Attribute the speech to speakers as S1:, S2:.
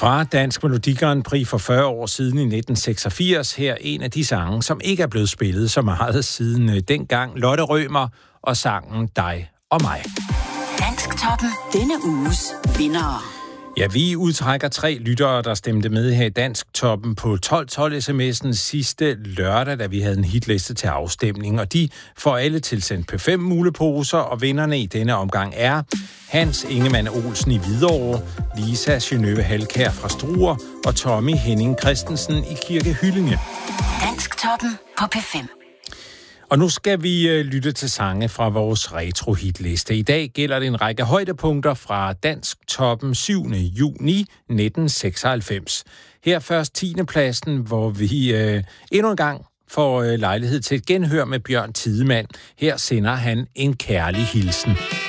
S1: Fra Dansk Melodi Grand Prix for 40 år siden i 1986, her en af de sange, som ikke er blevet spillet så meget siden dengang. Lotte Rømer og sangen Dig og mig.
S2: Dansktoppen. Denne uges vindere.
S1: Ja, vi udtrækker 3 lyttere, der stemte med her i Dansktoppen på 1212 sms'en sidste lørdag, da vi havde en hitliste til afstemning. Og de får alle tilsendt på 5 muleposer, og vinderne i denne omgang er Hans Ingemann Olsen i Hvidovre, Lisa Genøve Halkær fra Struer og Tommy Henning Christensen i Kirke Hyllinge.
S2: Dansktoppen på P5.
S1: Og nu skal vi lytte til sange fra vores retro-hitliste. I dag gælder det en række højdepunkter fra Dansktoppen 7. juni 1996. Her først 10. pladsen, hvor vi endnu en gang får lejlighed til et genhør med Bjørn Tidemand. Her sender han en kærlig hilsen.